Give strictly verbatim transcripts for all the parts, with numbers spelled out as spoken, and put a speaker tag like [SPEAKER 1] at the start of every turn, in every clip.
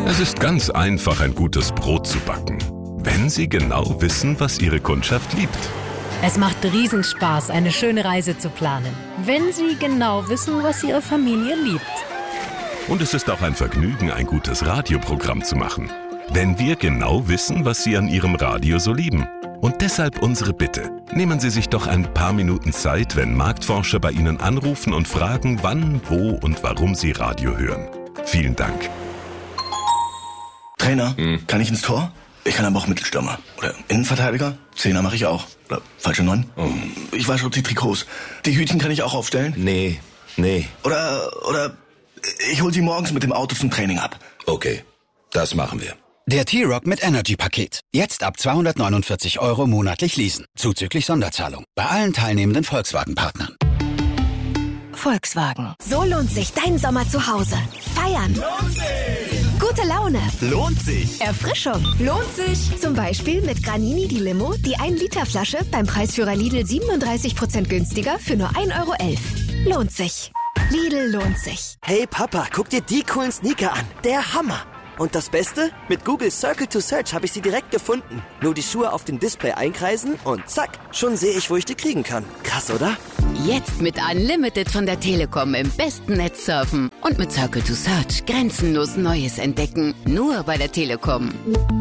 [SPEAKER 1] Es ist ganz einfach, ein gutes Brot zu backen, wenn Sie genau wissen, was Ihre Kundschaft liebt.
[SPEAKER 2] Es macht Riesenspaß, eine schöne Reise zu planen, wenn Sie genau wissen, was Ihre Familie liebt.
[SPEAKER 1] Und es ist auch ein Vergnügen, ein gutes Radioprogramm zu machen, wenn wir genau wissen, was Sie an Ihrem Radio so lieben. Und deshalb unsere Bitte. Nehmen Sie sich doch ein paar Minuten Zeit, wenn Marktforscher bei Ihnen anrufen und fragen, wann, wo und warum Sie Radio hören. Vielen Dank.
[SPEAKER 3] Trainer, hm. kann ich ins Tor? Ich kann aber auch Mittelstürmer. Oder Innenverteidiger? Zehner mache ich auch. Oder falsche Neun? Oh. Ich wasche auch die Trikots. Die Hütchen kann ich auch aufstellen?
[SPEAKER 4] Nee, nee.
[SPEAKER 3] Oder, oder ich hol sie morgens mit dem Auto zum Training ab.
[SPEAKER 4] Okay, das machen wir.
[SPEAKER 5] Der T-Rock mit Energy-Paket. Jetzt ab zweihundertneunundvierzig Euro monatlich leasen. Zuzüglich Sonderzahlung. Bei allen teilnehmenden Volkswagen-Partnern.
[SPEAKER 6] Volkswagen. So lohnt sich dein Sommer zu Hause. Feiern.
[SPEAKER 7] Lohnt sich.
[SPEAKER 6] Gute Laune.
[SPEAKER 7] Lohnt sich.
[SPEAKER 6] Erfrischung. Lohnt sich. Zum Beispiel mit Granini die Limo, die ein Liter Flasche beim Preisführer Lidl siebenunddreißig Prozent günstiger für nur ein Euro elf. Lohnt sich. Lidl lohnt sich.
[SPEAKER 8] Hey Papa, guck dir die coolen Sneaker an. Der Hammer. Und das Beste? Mit Google Circle to Search habe ich sie direkt gefunden. Nur die Schuhe auf dem Display einkreisen und zack, schon sehe ich, wo ich die kriegen kann. Krass, oder?
[SPEAKER 9] Jetzt mit Unlimited von der Telekom im besten Netz surfen. Und mit Circle to Search grenzenlos Neues entdecken. Nur bei der Telekom.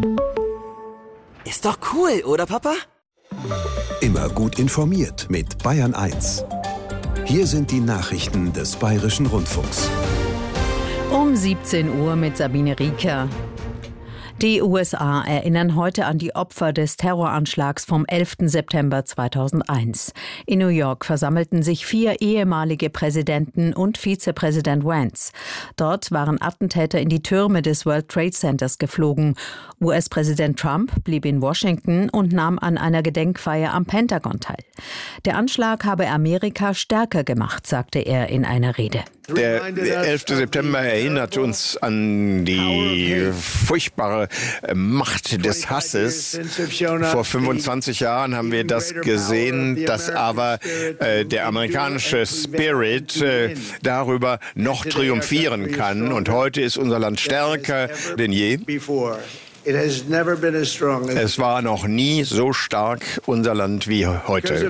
[SPEAKER 8] Ist doch cool, oder Papa?
[SPEAKER 10] Immer gut informiert mit Bayern eins. Hier sind die Nachrichten des Bayerischen Rundfunks.
[SPEAKER 2] Um siebzehn Uhr mit Sabine Rieker. Die U S A erinnern heute an die Opfer des Terroranschlags vom elften September zweitausendeins. In New York versammelten sich vier ehemalige Präsidenten und Vizepräsident Vance. Dort waren Attentäter in die Türme des World Trade Centers geflogen. U S-Präsident Trump blieb in Washington und nahm an einer Gedenkfeier am Pentagon teil. Der Anschlag habe Amerika stärker gemacht, sagte er in einer Rede.
[SPEAKER 11] Der elfte September erinnert uns an die furchtbare Macht des Hasses. Vor fünfundzwanzig Jahren haben wir das gesehen, dass aber äh, der amerikanische Spirit äh, darüber noch triumphieren kann. Und heute ist unser Land stärker denn je. Es war noch nie so stark unser Land wie heute.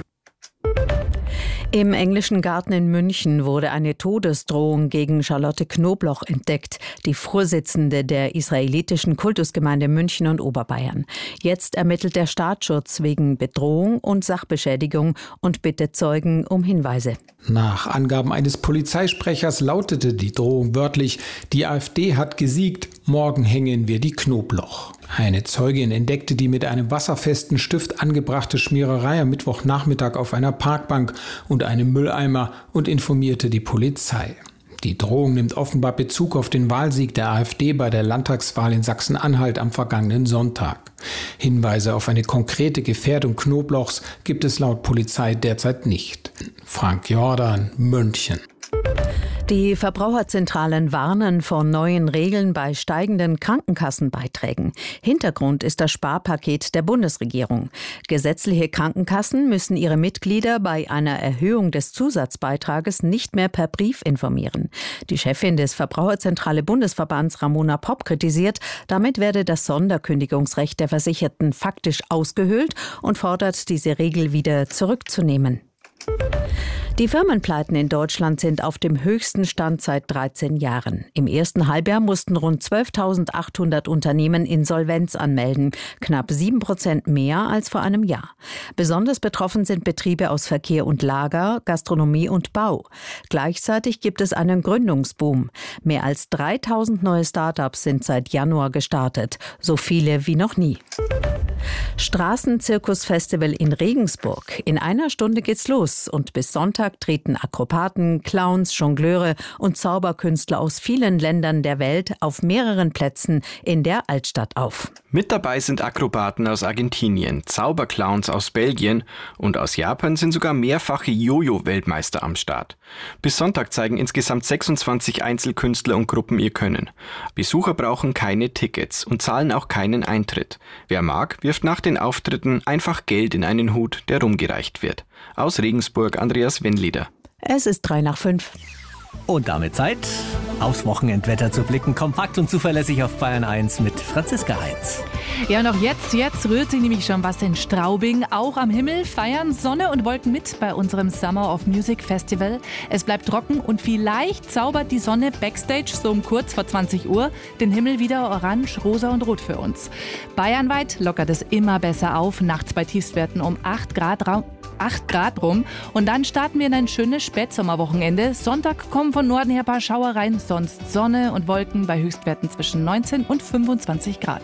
[SPEAKER 2] Im Englischen Garten in München wurde eine Todesdrohung gegen Charlotte Knobloch entdeckt, die Vorsitzende der israelitischen Kultusgemeinde München und Oberbayern. Jetzt ermittelt der Staatsschutz wegen Bedrohung und Sachbeschädigung und bittet Zeugen um Hinweise.
[SPEAKER 12] Nach Angaben eines Polizeisprechers lautete die Drohung wörtlich: Die AfD hat gesiegt, morgen hängen wir die Knobloch. Eine Zeugin entdeckte die mit einem wasserfesten Stift angebrachte Schmiererei am Mittwochnachmittag auf einer Parkbank und einem Mülleimer und informierte die Polizei. Die Drohung nimmt offenbar Bezug auf den Wahlsieg der AfD bei der Landtagswahl in Sachsen-Anhalt am vergangenen Sonntag. Hinweise auf eine konkrete Gefährdung Knoblochs gibt es laut Polizei derzeit nicht. Frank Jordan, München.
[SPEAKER 2] Die Verbraucherzentralen warnen vor neuen Regeln bei steigenden Krankenkassenbeiträgen. Hintergrund ist das Sparpaket der Bundesregierung. Gesetzliche Krankenkassen müssen ihre Mitglieder bei einer Erhöhung des Zusatzbeitrages nicht mehr per Brief informieren. Die Chefin des Verbraucherzentrale Bundesverbands Ramona Popp kritisiert, damit werde das Sonderkündigungsrecht der Versicherten faktisch ausgehöhlt und fordert, diese Regel wieder zurückzunehmen. Die Firmenpleiten in Deutschland sind auf dem höchsten Stand seit dreizehn Jahren. Im ersten Halbjahr mussten rund zwölftausendachthundert Unternehmen Insolvenz anmelden, knapp sieben Prozent mehr als vor einem Jahr. Besonders betroffen sind Betriebe aus Verkehr und Lager, Gastronomie und Bau. Gleichzeitig gibt es einen Gründungsboom. Mehr als dreitausend neue Start-ups sind seit Januar gestartet, so viele wie noch nie. Straßenzirkusfestival in Regensburg. In einer Stunde geht's los und bis Sonntag treten Akrobaten, Clowns, Jongleure und Zauberkünstler aus vielen Ländern der Welt auf mehreren Plätzen in der Altstadt auf.
[SPEAKER 13] Mit dabei sind Akrobaten aus Argentinien, Zauberclowns aus Belgien und aus Japan sind sogar mehrfache Jojo-Weltmeister am Start. Bis Sonntag zeigen insgesamt sechsundzwanzig Einzelkünstler und Gruppen ihr Können. Besucher brauchen keine Tickets und zahlen auch keinen Eintritt. Wer mag, wirft nach den Auftritten einfach Geld in einen Hut, der rumgereicht wird. Aus Regensburg, Andreas Wennleder.
[SPEAKER 2] Es ist drei nach fünf.
[SPEAKER 14] Und damit Zeit, aufs Wochenendwetter zu blicken. Kompakt und zuverlässig auf Bayern eins mit Franziska Heinz.
[SPEAKER 15] Ja, und auch jetzt, jetzt rührt sich nämlich schon was in Straubing. Auch am Himmel feiern Sonne und Wolken mit bei unserem Summer of Music Festival. Es bleibt trocken und vielleicht zaubert die Sonne backstage so um kurz vor zwanzig Uhr den Himmel wieder orange, rosa und rot für uns. Bayernweit lockert es immer besser auf, nachts bei Tiefstwerten um acht Grad acht Grad rum. Und dann starten wir in ein schönes Spätsommerwochenende. Sonntag kommen von Norden her ein paar Schauereien, sonst Sonne und Wolken bei Höchstwerten zwischen neunzehn und fünfundzwanzig Grad.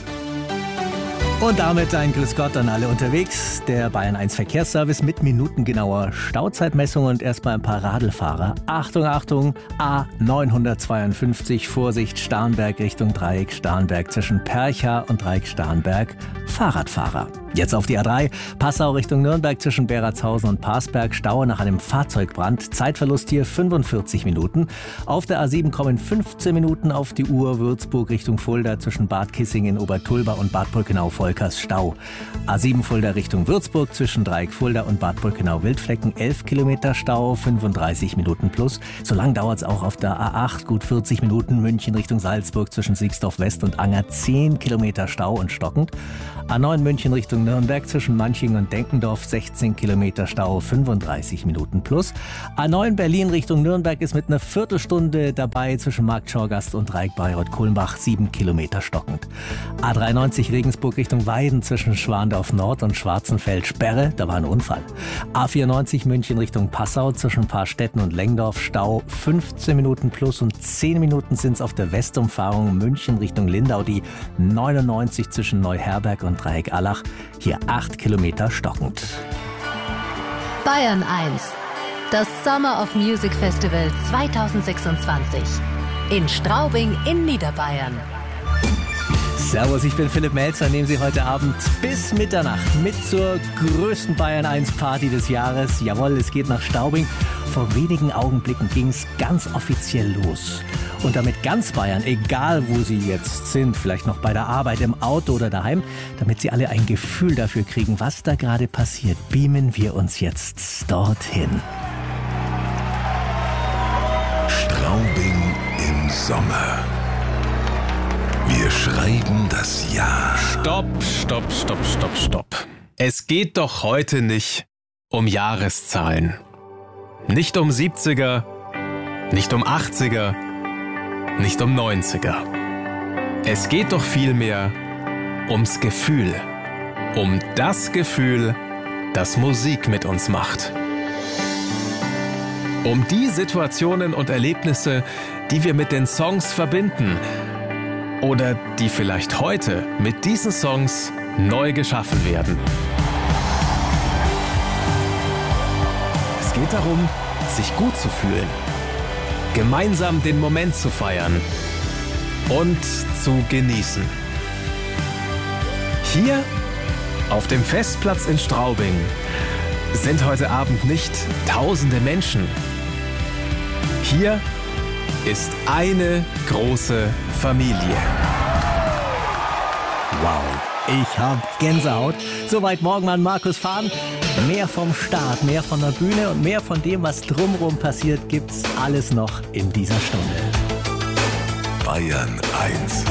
[SPEAKER 14] Und damit ein Grüß Gott an alle unterwegs. Der Bayern eins Verkehrsservice mit minutengenauer Stauzeitmessung und erstmal ein paar Radlfahrer. Achtung, Achtung, A neunhundertzweiundfünfzig, Vorsicht, Starnberg Richtung Dreieck Starnberg zwischen Percha und Dreieck Starnberg, Fahrradfahrer. Jetzt auf die A drei, Passau Richtung Nürnberg zwischen Beratshausen und Parsberg, Stau nach einem Fahrzeugbrand, Zeitverlust hier fünfundvierzig Minuten. Auf der A sieben kommen fünfzehn Minuten auf die Uhr, Würzburg Richtung Fulda zwischen Bad Kissingen, Obertulba und Bad Brückenau-Volkers, Stau. A sieben Fulda Richtung Würzburg zwischen Dreieck Fulda und Bad Brückenau-Wildflecken, elf Kilometer Stau, fünfunddreißig Minuten plus. So lang dauert es auch auf der A acht, gut vierzig Minuten, München Richtung Salzburg zwischen Siegsdorf West und Anger, zehn Kilometer Stau und stockend. A neun München Richtung Nürnberg zwischen Manching und Denkendorf, sechzehn Kilometer Stau, fünfunddreißig Minuten plus. A neun Berlin Richtung Nürnberg ist mit einer Viertelstunde dabei zwischen Marktschorgast und Dreieck Bayreuth-Kulmbach, sieben Kilometer stockend. A dreiundneunzig Regensburg Richtung Weiden zwischen Schwandorf Nord und Schwarzenfeld, Sperre, da war ein Unfall. A vierundneunzig München Richtung Passau zwischen Paarstetten und Lengdorf, Stau, fünfzehn Minuten plus und zehn Minuten sind es auf der Westumfahrung München Richtung Lindau, die neunundneunzig zwischen Neuherberg und Dreieck Allach, hier acht Kilometer stockend.
[SPEAKER 16] Bayern eins, das Summer of Music Festival zweitausendsechsundzwanzig in Straubing in Niederbayern.
[SPEAKER 14] Servus, ich bin Philipp Melzer, nehmen Sie heute Abend bis Mitternacht mit zur größten Bayern eins Party des Jahres. Jawohl, es geht nach Straubing. Vor wenigen Augenblicken ging es ganz offiziell los. Und damit ganz Bayern, egal wo Sie jetzt sind, vielleicht noch bei der Arbeit, im Auto oder daheim, damit Sie alle ein Gefühl dafür kriegen, was da gerade passiert, beamen wir uns jetzt dorthin.
[SPEAKER 1] Straubing im Sommer. Wir schreiben das Jahr.
[SPEAKER 17] Stopp, stopp, stopp, stopp, stopp. Es geht doch heute nicht um Jahreszahlen. Nicht um siebziger, nicht um achtziger, nicht um neunziger. Es geht doch vielmehr ums Gefühl. Um das Gefühl, das Musik mit uns macht. Um die Situationen und Erlebnisse, die wir mit den Songs verbinden. Oder die vielleicht heute mit diesen Songs neu geschaffen werden. Es geht darum, sich gut zu fühlen, gemeinsam den Moment zu feiern und zu genießen. Hier auf dem Festplatz in Straubing sind heute Abend nicht tausende Menschen. Hier ist eine große Familie.
[SPEAKER 14] Wow, ich hab Gänsehaut. Soweit morgen an Markus Fahren. Mehr vom Start, mehr von der Bühne und mehr von dem, was drumherum passiert, gibt's alles noch in dieser Stunde.
[SPEAKER 1] Bayern eins